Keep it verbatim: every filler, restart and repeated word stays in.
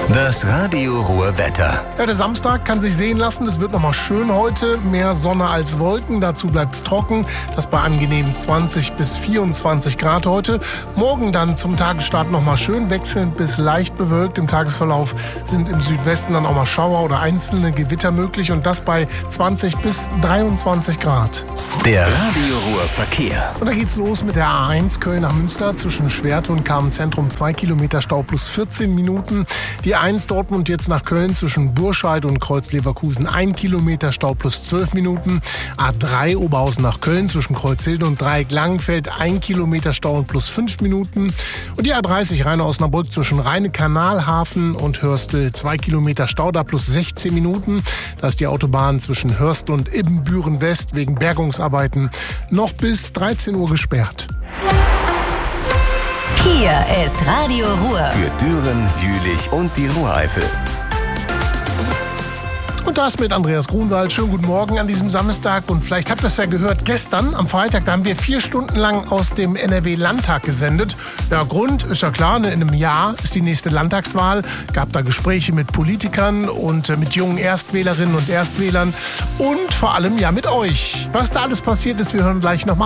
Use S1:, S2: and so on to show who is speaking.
S1: Das Radio Ruhr-Wetter.
S2: Ja, der Samstag kann sich sehen lassen. Es wird nochmal schön heute. Mehr Sonne als Wolken. Dazu bleibt es trocken. Das bei angenehmen zwanzig bis vierundzwanzig Grad heute. Morgen dann zum Tagesstart nochmal schön wechselnd bis leicht bewölkt. Im Tagesverlauf sind im Südwesten dann auch mal Schauer oder einzelne Gewitter möglich. Und das bei zwanzig bis dreiundzwanzig Grad.
S1: Der Radio Ruhr-Verkehr.
S2: Und da geht's los mit der A eins Köln nach Münster zwischen Schwerte und Kamenz-Zentrum. zwei Kilometer Stau plus vierzehn Minuten. Die A eins Dortmund jetzt nach Köln zwischen Burscheid und Kreuz-Leverkusen. ein Kilometer Stau plus zwölf Minuten. A drei Oberhausen nach Köln zwischen Kreuzhilde und Dreieck Langenfeld. ein Kilometer Stau und plus fünf Minuten. Und die A dreißig Rheine-Osnabrück zwischen Rheine-Kanalhafen und Hörstel. zwei Kilometer Stau, da plus sechzehn Minuten. Da ist die Autobahn zwischen Hörstel und Ibbenbüren-West wegen Bergungsarbeiten noch bis dreizehn Uhr gesperrt.
S3: Hier ist Radio Ruhr.
S1: Für Düren, Jülich und die Ruhreifel.
S2: Und das mit Andreas Grunwald. Schönen guten Morgen an diesem Samstag. Und vielleicht habt ihr es ja gehört, gestern am Freitag, da haben wir vier Stunden lang aus dem N R W-Landtag gesendet. Ja, Grund ist ja klar, ne, in einem Jahr ist die nächste Landtagswahl. Gab da Gespräche mit Politikern und äh, mit jungen Erstwählerinnen und Erstwählern. Und vor allem ja mit euch. Was da alles passiert ist, wir hören gleich nochmal.